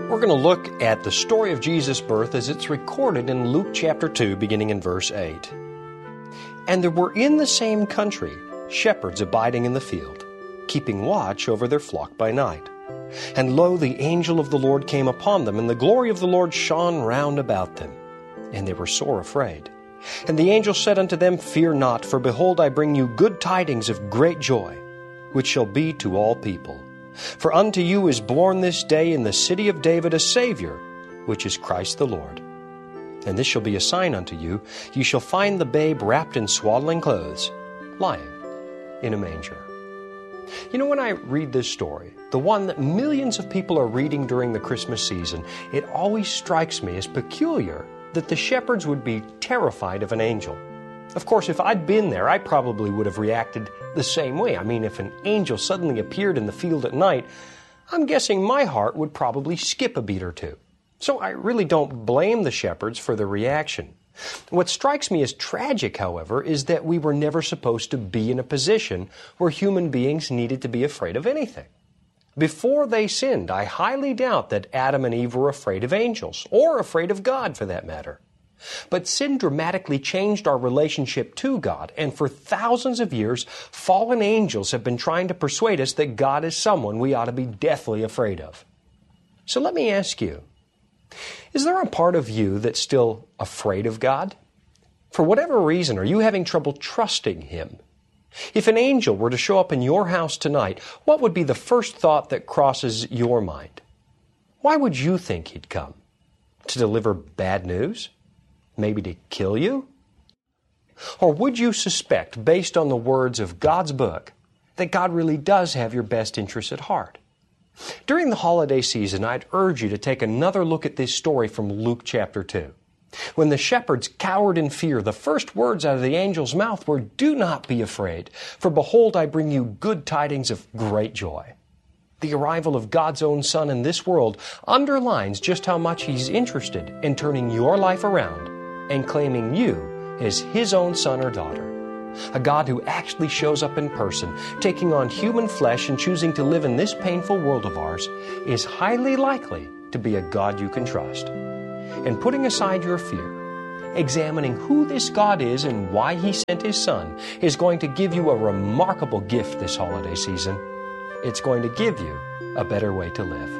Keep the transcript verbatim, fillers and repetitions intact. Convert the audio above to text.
We're going to look at the story of Jesus' birth as it's recorded in Luke chapter two, beginning in verse eight. And there were in the same country shepherds abiding in the field, keeping watch over their flock by night. And lo, the angel of the Lord came upon them, and the glory of the Lord shone round about them. And they were sore afraid. And the angel said unto them, Fear not, for behold, I bring you good tidings of great joy, which shall be to all people. For unto you is born this day in the city of David a Savior, which is Christ the Lord. And this shall be a sign unto you, ye shall find the babe wrapped in swaddling clothes, lying in a manger. You know, when I read this story, the one that millions of people are reading during the Christmas season, it always strikes me as peculiar that the shepherds would be terrified of an angel. Of course, if I'd been there, I probably would have reacted the same way. I mean, if an angel suddenly appeared in the field at night, I'm guessing my heart would probably skip a beat or two. So I really don't blame the shepherds for their reaction. What strikes me as tragic, however, is that we were never supposed to be in a position where human beings needed to be afraid of anything. Before they sinned, I highly doubt that Adam and Eve were afraid of angels, or afraid of God for that matter. But sin dramatically changed our relationship to God, and for thousands of years, fallen angels have been trying to persuade us that God is someone we ought to be deathly afraid of. So let me ask you, is there a part of you that's still afraid of God? For whatever reason, are you having trouble trusting Him? If an angel were to show up in your house tonight, what would be the first thought that crosses your mind? Why would you think He'd come? To deliver bad news? Maybe to kill you? Or would you suspect, based on the words of God's book, that God really does have your best interests at heart? During the holiday season, I'd urge you to take another look at this story from Luke chapter two. When the shepherds cowered in fear, the first words out of the angel's mouth were, Do not be afraid, for behold, I bring you good tidings of great joy. The arrival of God's own Son in this world underlines just how much He's interested in turning your life around and claiming you as His own son or daughter. A God who actually shows up in person, taking on human flesh and choosing to live in this painful world of ours, is highly likely to be a God you can trust. And putting aside your fear, examining who this God is and why He sent His Son is going to give you a remarkable gift this holiday season. It's going to give you a better way to live.